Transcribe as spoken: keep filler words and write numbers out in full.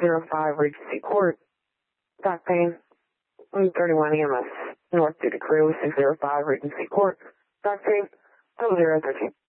oh five Regency Court. Back pain. thirty-one E M S. North Duty Crew, six oh five Regency Court. Back pain. double oh thirteen.